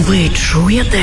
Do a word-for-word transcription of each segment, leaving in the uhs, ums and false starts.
Ви чуєте?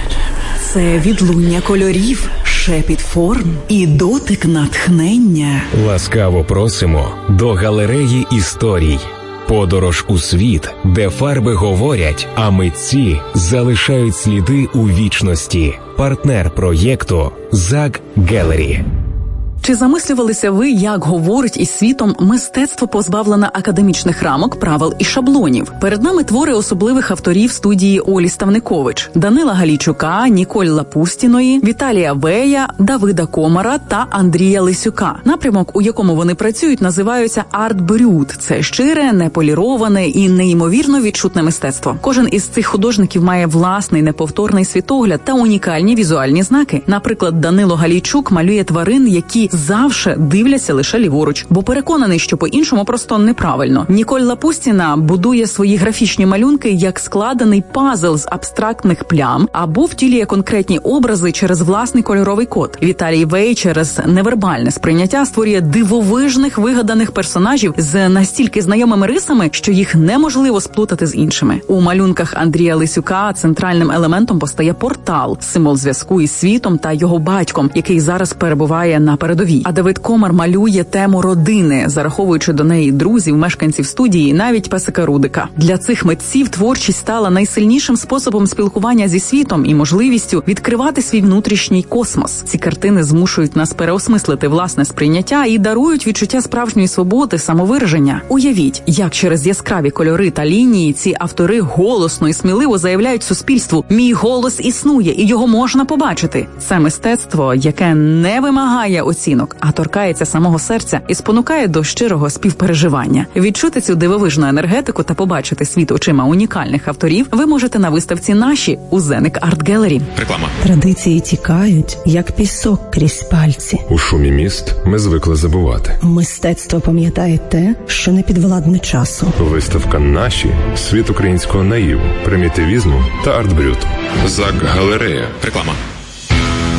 Це відлуння кольорів, шепіт форм і дотик натхнення. Ласкаво просимо до галереї історій. Подорож у світ, де фарби говорять, а митці залишають сліди у вічності. Партнер проєкту «Zag Gallery». Чи замислювалися ви, як говорить із світом мистецтво, позбавлене академічних рамок, правил і шаблонів? Перед нами твори особливих авторів студії Олі Ставникович, Данила Галійчука, Ніколь Лапустіної, Віталія Вея, Давида Комара та Андрія Лисюка. Напрямок, у якому вони працюють, називається арт-брют. Це щире, неполіроване і неймовірно відчутне мистецтво. Кожен із цих художників має власний неповторний світогляд та унікальні візуальні знаки. Наприклад, Данило Галійчук малює тварин, які завше дивляться лише ліворуч, бо переконаний, що по-іншому просто неправильно. Ніколь Лапустіна будує свої графічні малюнки як складений пазл з абстрактних плям або втілює конкретні образи через власний кольоровий код. Віталій Вей через невербальне сприйняття створює дивовижних вигаданих персонажів з настільки знайомими рисами, що їх неможливо сплутати з іншими. У малюнках Андрія Лисюка центральним елементом постає портал, символ зв'язку із світом та його батьком, який зараз перебуває на передовій. А Давид Комар малює тему родини, зараховуючи до неї друзів, мешканців студії, навіть песика Рудика. Для цих митців творчість стала найсильнішим способом спілкування зі світом і можливістю відкривати свій внутрішній космос. Ці картини змушують нас переосмислити власне сприйняття і дарують відчуття справжньої свободи, самовираження. Уявіть, як через яскраві кольори та лінії ці автори голосно і сміливо заявляють суспільству: «Мій голос існує, і його можна побачити». Це мистецтво, яке не вимагає оцінок, а торкається самого серця і спонукає до щирого співпереживання. Відчути цю дивовижну енергетику та побачити світ очима унікальних авторів ви можете на виставці «Наші» у Зеник Арт Гелері. Реклама. Традиції тікають, як пісок крізь пальці. У шумі міст ми звикли забувати. Мистецтво пам'ятає те, що не підвладне часу. Виставка «Наші» – світ українського наїву, примітивізму та арт-брюту. Заг Галерея. Реклама.